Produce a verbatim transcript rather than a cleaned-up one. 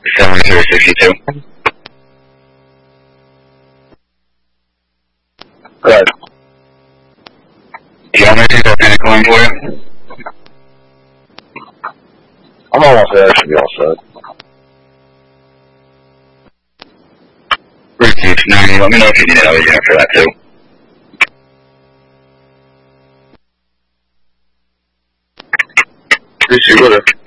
seventy-three sixty-two. Good. Do you want me to take that panic line for you? I'm almost there. Should be all set. Received ninety. Let me know if you need another unit for that too. Appreciate it.